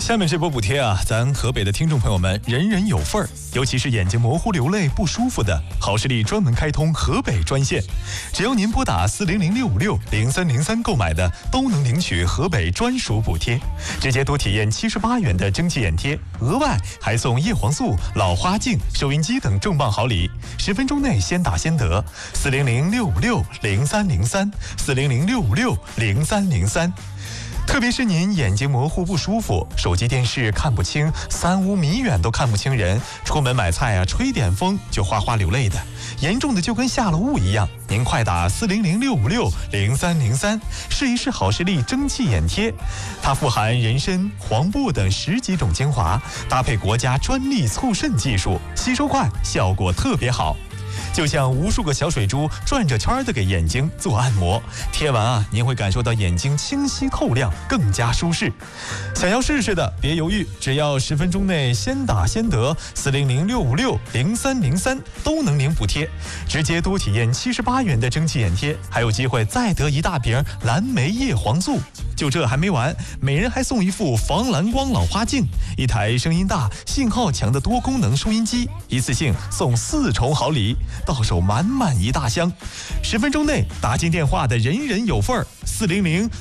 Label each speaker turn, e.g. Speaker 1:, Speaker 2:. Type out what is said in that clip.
Speaker 1: 下面这波补贴啊，咱河北的听众朋友们人人有份儿，尤其是眼睛模糊、流泪不舒服的，好视力专门开通河北专线，只要您拨打400-656-0303购买的，都能领取河北专属补贴，直接多体验78元的蒸汽眼贴，额外还送叶黄素、老花镜、收音机等重磅好礼，10分钟内先打先得。400-656-0303，400-656-0303。特别是您眼睛模糊不舒服，手机电视看不清，3-5米远都看不清人，出门买菜啊，吹点风就哗哗流泪的，严重的就跟下了雾一样，您快打400-656-0303，试一试好视力蒸汽眼贴，它富含人参、黄布等10几种精华，搭配国家专利促渗技术，吸收快，效果特别好。就像无数个小水珠转着圈的给眼睛做按摩，贴完啊，您会感受到眼睛清晰透亮，更加舒适。想要试试的别犹豫，只要10分钟内先打先得，400-656-0303都能领补贴，直接多体验78元的蒸汽眼贴，还有机会再得一大瓶蓝莓叶黄素。就这还没完，每人还送一副防蓝光老花镜，一台声音大、信号强的多功能收音机，一次性送4重好礼，到手满满一大箱。10分钟内打进电话的人人有份儿，400